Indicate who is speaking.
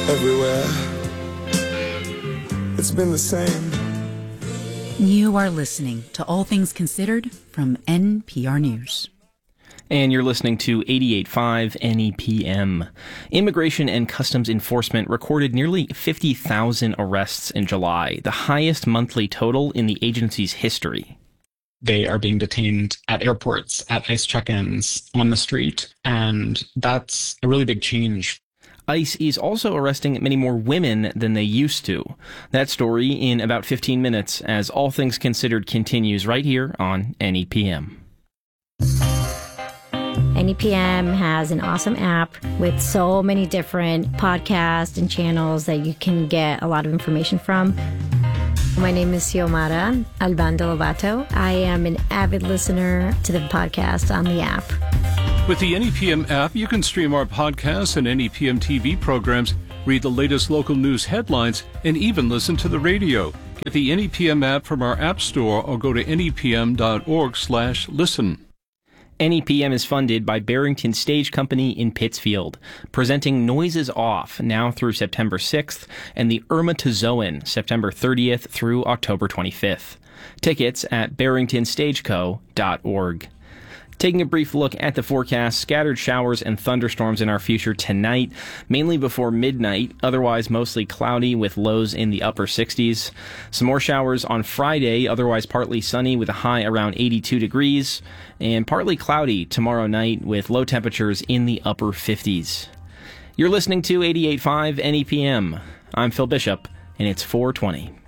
Speaker 1: everywhere. It's been the same.
Speaker 2: You are listening to All Things Considered from NPR News.
Speaker 3: And you're listening to 88.5 NEPM. Immigration and Customs Enforcement recorded nearly 50,000 arrests in July, the highest monthly total in the agency's history.
Speaker 4: They are being detained at airports, at ICE check-ins, on the street, and that's a really big change.
Speaker 3: ICE is also arresting many more women than they used to. That story in about 15 minutes as All Things Considered continues right here on NEPM.
Speaker 5: NEPM has an awesome app with so many different podcasts and channels that you can get a lot of information from. My name is Xiomara Albando Lobato. I am an avid listener to the podcast on the app.
Speaker 6: With the NEPM app, you can stream our podcasts and NEPM TV programs, read the latest local news headlines, and even listen to the radio. Get the NEPM app from our app store or go to nepm.org/listen.
Speaker 3: NEPM is funded by Barrington Stage Company in Pittsfield, presenting Noises Off now through September 6th and the Irma-Tozoan September 30th through October 25th. Tickets at barringtonstageco.org. Taking a brief look at the forecast, scattered showers and thunderstorms in our future tonight, mainly before midnight, otherwise mostly cloudy with lows in the upper 60s. Some more showers on Friday, otherwise partly sunny with a high around 82 degrees, and partly cloudy tomorrow night with low temperatures in the upper 50s. You're listening to 88.5 NEPM. I'm Phil Bishop, and it's 4:20.